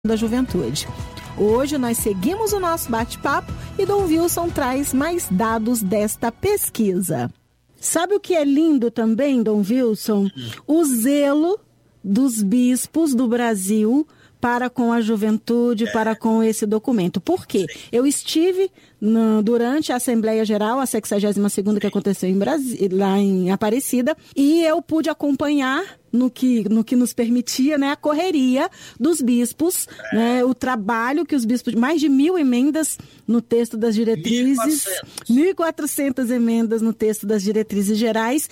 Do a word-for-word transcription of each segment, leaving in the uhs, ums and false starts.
da Juventude. Hoje nós seguimos o nosso bate-papo e Dom Wilson traz mais dados desta pesquisa. Sabe o que é lindo também, Dom Wilson? O zelo dos bispos do Brasil para com a juventude, para com esse documento. Por quê? Eu estive no, durante a Assembleia Geral, a sexagésima segunda que aconteceu em Brasi- lá em Aparecida, e eu pude acompanhar no que, no que nos permitia, né, a correria dos bispos, é. né, o trabalho que os bispos, mais de mil emendas no texto das diretrizes, mil e quatrocentas emendas no texto das diretrizes gerais,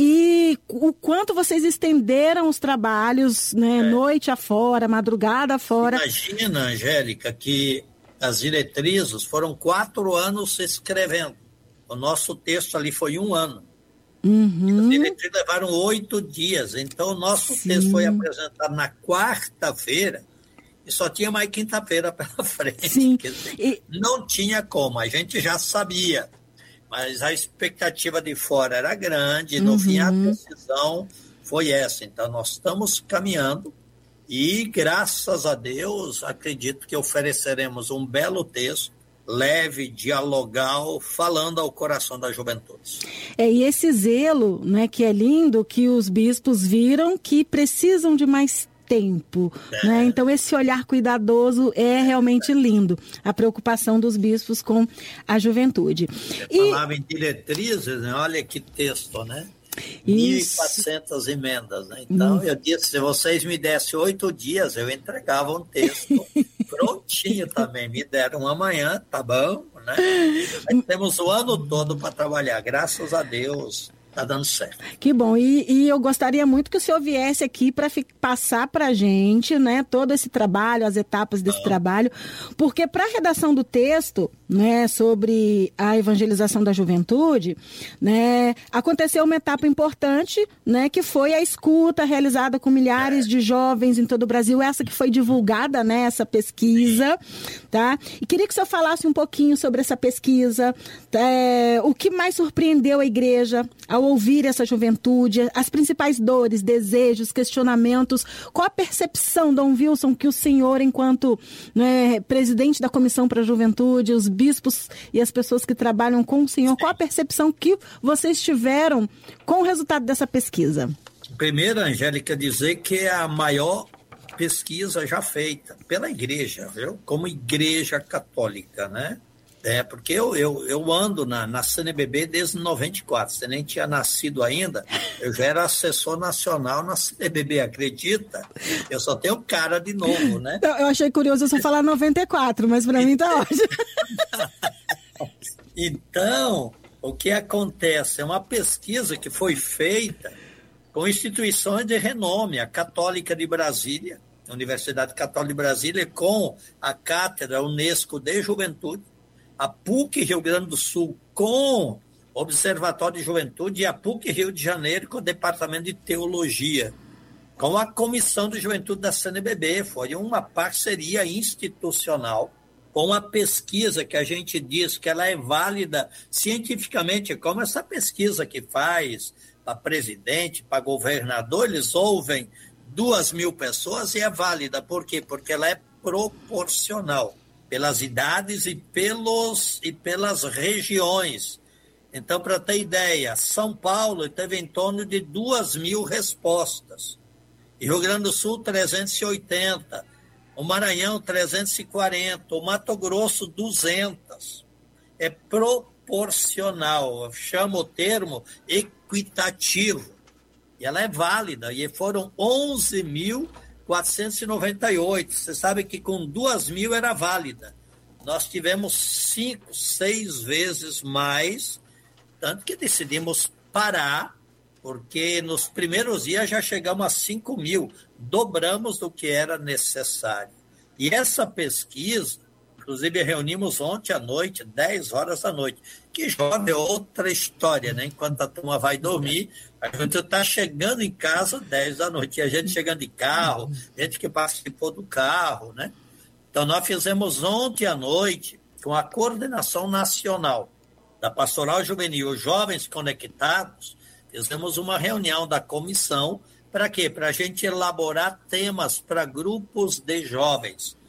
e o quanto vocês estenderam os trabalhos, né, é. noite afora, madrugada afora. Imagina, Angélica, que as diretrizes foram quatro anos se escrevendo. O nosso texto ali foi um ano. Uhum. As diretrizes levaram oito dias. Então, o nosso Sim. texto foi apresentado na quarta-feira e só tinha mais quinta-feira pela frente. Sim. Quer dizer, e... Não tinha como, a gente já sabia. Mas a expectativa de fora era grande e, no uhum. fim, a decisão foi essa. Então, nós estamos caminhando e, graças a Deus, acredito que ofereceremos um belo texto, leve, dialogal, falando ao coração da juventude. É, e esse zelo, né, que é lindo, que os bispos viram que precisam de mais tempo, é. né? Então esse olhar cuidadoso é realmente lindo, a preocupação dos bispos com a juventude. Você e... falava em diretrizes, né? Olha que texto, né? mil e quatrocentas emendas, né? Então, hum. eu disse, se vocês me dessem oito dias, eu entregava um texto prontinho também. Me deram amanhã, tá bom, né? Aí temos o ano todo para trabalhar, graças a Deus. Está dando certo. Que bom. E, e eu gostaria muito que o senhor viesse aqui para passar para a gente, né, todo esse trabalho, as etapas desse ah. trabalho, porque para a redação do texto, né, sobre a evangelização da juventude, né, aconteceu uma etapa importante, né, que foi a escuta realizada com milhares é. de jovens em todo o Brasil, essa que foi divulgada, né, essa pesquisa, tá? E queria que o senhor falasse um pouquinho sobre essa pesquisa, é, o que mais surpreendeu a igreja ao ouvir essa juventude, as principais dores, desejos, questionamentos, qual a percepção, Dom Wilson, que o senhor, enquanto, né, presidente da Comissão para a Juventude, os bispos e as pessoas que trabalham com o senhor, qual a percepção que vocês tiveram com o resultado dessa pesquisa? Primeiro, Angélica, dizer que é a maior pesquisa já feita pela igreja, viu? Como igreja católica, né? É, porque eu, eu, eu ando na, na C N B B desde noventa e quatro, você nem tinha nascido ainda, eu já era assessor nacional na C N B B, acredita? Eu só tenho cara de novo, né? Eu achei curioso você falar noventa e quatro, mas para mim tá ótimo. Então, o que acontece? É uma pesquisa que foi feita com instituições de renome, a Católica de Brasília, a Universidade Católica de Brasília, com a Cátedra Unesco de Juventude, a P U C Rio Grande do Sul com o Observatório de Juventude e a P U C Rio de Janeiro com o Departamento de Teologia, com a Comissão de Juventude da C N B B. Foi uma parceria institucional com a pesquisa que a gente diz que ela é válida cientificamente, como essa pesquisa que faz para presidente, para governador, eles ouvem duas mil pessoas e é válida. Por quê? Porque ela é proporcional pelas idades e, pelos, e pelas regiões. Então, para ter ideia, São Paulo teve em torno de duas mil respostas. E Rio Grande do Sul, trezentos e oitenta. O Maranhão, trezentos e quarenta. O Mato Grosso, duzentas. É proporcional. Eu chamo o termo equitativo. E ela é válida. E foram onze mil quatrocentos e noventa e oito. Você sabe que com duas mil era válida. Nós tivemos cinco, seis vezes mais, tanto que decidimos parar, porque nos primeiros dias já chegamos a cinco mil, dobramos do que era necessário. E essa pesquisa, inclusive reunimos ontem à noite, dez horas da noite, que jovem é outra história, né? Enquanto a turma vai dormir, a gente está chegando em casa dez da noite, e a gente chegando de carro, gente que participou do carro, né? Então, nós fizemos ontem à noite, com a coordenação nacional da Pastoral Juvenil, os Jovens Conectados, fizemos uma reunião da comissão Para quê? Para a gente elaborar temas para grupos de jovens.